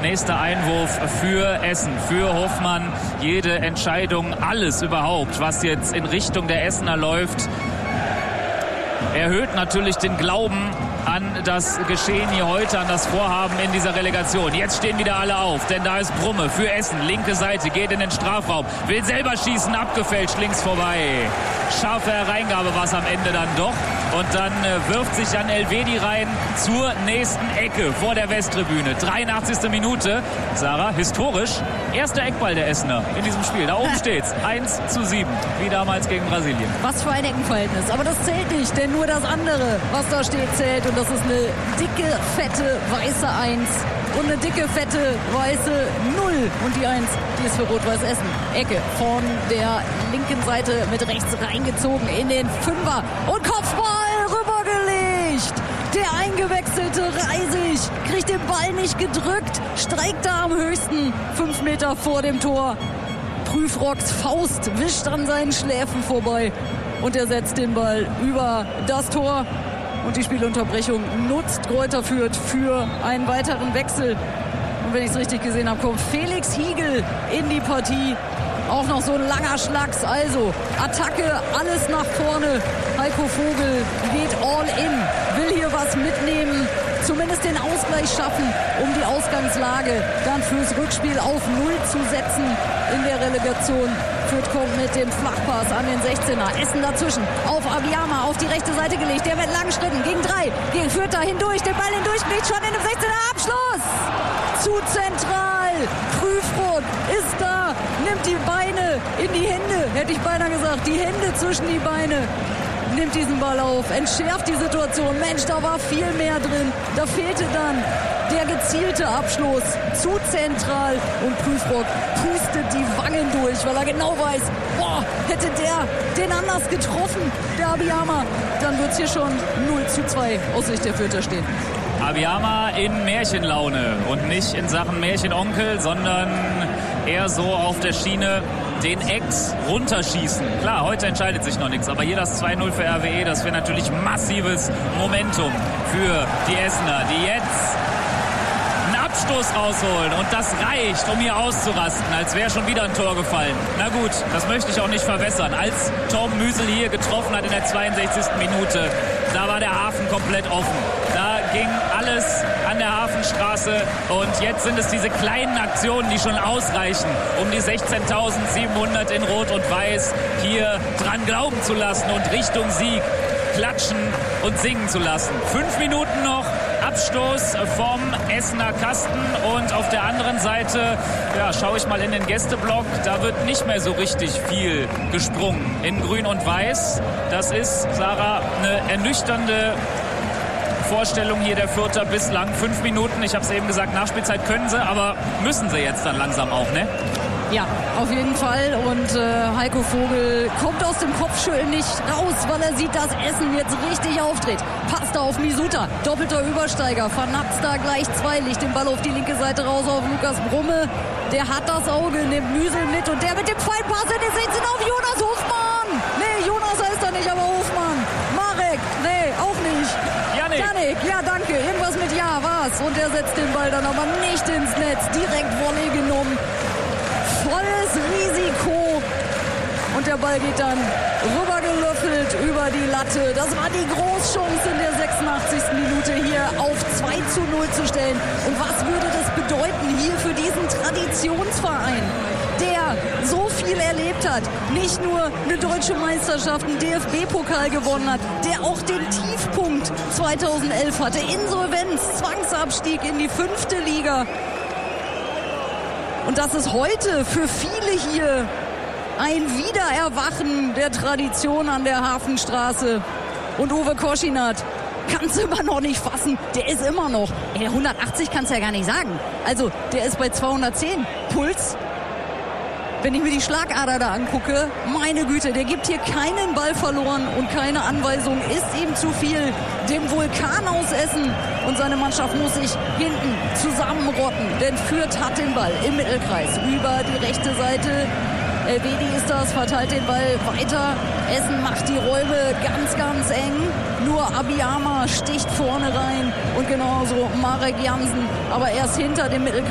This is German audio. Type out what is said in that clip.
nächster Einwurf für Essen, für Hofmann. Jede Entscheidung, alles überhaupt, was jetzt in Richtung der Essener läuft, erhöht natürlich den Glauben an das Geschehen hier heute, an das Vorhaben in dieser Relegation. Jetzt stehen wieder alle auf, denn da ist Brumme für Essen, linke Seite, geht in den Strafraum, will selber schießen, abgefälscht, links vorbei. Scharfe Hereingabe war es am Ende dann doch. Und dann wirft sich dann Elvedi rein zur nächsten Ecke vor der Westtribüne. 83. Minute. Sarah, historisch, erster Eckball der Essener in diesem Spiel. Da oben steht's. 1:7, wie damals gegen Brasilien. Was für ein Eckenverhältnis. Aber das zählt nicht, denn nur das andere, was da steht, zählt. Und das ist eine dicke, fette, weiße 1. Und eine dicke, fette, weiße 0. Und die 1, die ist für Rot-Weiß Essen. Ecke von der linken Seite mit rechts reingezogen in den Fünfer. Und Kopfball rübergelegt. Der eingewechselte Reisig kriegt den Ball nicht gedrückt. Streikt da am höchsten 5 Meter vor dem Tor. Prüfrocks Faust wischt an seinen Schläfen vorbei. Und er setzt den Ball über das Tor. Und die Spielunterbrechung nutzt Greuther Fürth für einen weiteren Wechsel. Und wenn ich es richtig gesehen habe, kommt Felix Hiegel in die Partie. Auch noch so ein langer Schlags. Also Attacke, alles nach vorne. Heiko Vogel geht all in, will hier was mitnehmen. Zumindest den Ausgleich schaffen, um die Ausgangslage dann fürs Rückspiel auf 0 zu setzen in der Relegation. Fürth kommt mit dem Flachpass an den 16er. Essen dazwischen. Auf Abiyama, auf die rechte Seite gelegt. Der mit langen Schritten gegen 3. Gegen Fürth da hindurch. Den Ball hindurch. Liegt schon in dem 16er. Abschluss. Zu zentral. Prüfrock ist da. Nimmt die Beine in die Hände. Hätte ich beinahe gesagt. Die Hände zwischen die Beine. Nimmt diesen Ball auf, entschärft die Situation. Mensch, da war viel mehr drin. Da fehlte dann der gezielte Abschluss. Zu zentral. Und Prüfrock pustet die Wangen durch, weil er genau weiß, boah, hätte der den anders getroffen, der Abiyama, dann wird es hier schon 0:2 aus Sicht der Fürther stehen. Abiyama in Märchenlaune und nicht in Sachen Märchenonkel, sondern eher so auf der Schiene den Ex runterschießen. Klar, heute entscheidet sich noch nichts, aber hier das 2:0 für RWE, das wäre natürlich massives Momentum für die Essener, die jetzt einen Abstoß rausholen und das reicht, um hier auszurasten, als wäre schon wieder ein Tor gefallen. Na gut, das möchte ich auch nicht verwässern. Als Tom Müsel hier getroffen hat in der 62. Minute, da war der Hafen komplett offen. Da ging alles an der Hafenstraße und jetzt sind es diese kleinen Aktionen, die schon ausreichen, um die 16.700 in Rot und Weiß hier dran glauben zu lassen und Richtung Sieg klatschen und singen zu lassen. 5 Minuten noch, Abstoß vom Essener Kasten und auf der anderen Seite, ja, schaue ich mal in den Gästeblock, da wird nicht mehr so richtig viel gesprungen in Grün und Weiß. Das ist, Sarah, eine ernüchternde Vorstellung hier der Fürther bislang. 5 Minuten, ich habe es eben gesagt, Nachspielzeit können sie, aber müssen sie jetzt dann langsam auch, ne? Ja, auf jeden Fall. Und Heiko Vogel kommt aus dem Kopfschütteln nicht raus, weil er sieht, dass Essen jetzt richtig auftritt. Passt da auf Misuta, doppelter Übersteiger, vernappt da gleich 2, legt den Ball auf die linke Seite raus auf Lukas Brumme. Der hat das Auge, nimmt Müsel mit und der mit dem Feinpass in den 16 auf Jonas Hofmann. Nee, Jonas heißt er nicht, aber Hofmann. Marek, nee, auch nicht. Janik, ja danke, irgendwas mit Ja war's. Und der setzt den Ball dann aber nicht ins Netz, direkt Volley genommen. Volles Risiko und der Ball geht dann rübergelöffelt über die Latte. Das war die Großchance in der 86. Minute hier auf 2:0 zu stellen. Und was würde das bedeuten hier für diesen Traditionsverein, der so viel erlebt hat, nicht nur eine deutsche Meisterschaft, einen DFB-Pokal gewonnen hat, der auch den Tiefpunkt 2011 hatte, Insolvenz, Zwangsabstieg in die 5. Liga. Und das ist heute für viele hier ein Wiedererwachen der Tradition an der Hafenstraße. Und Uwe Koschinat kann es immer noch nicht fassen. Der ist immer noch, 180 kannst du ja gar nicht sagen. Also der ist bei 210 Puls. Wenn ich mir die Schlagader da angucke, meine Güte, der gibt hier keinen Ball verloren und keine Anweisung, ist ihm zu viel. Dem Vulkan aus Essen und seine Mannschaft muss sich hinten zusammenrotten, denn Fürth hat den Ball im Mittelkreis über die rechte Seite. Elvedi ist das, verteilt den Ball weiter. Essen macht die Räume ganz, ganz eng. Nur Abiyama sticht vorne rein und genauso Marek Jansen, aber erst hinter dem Mittelkreis.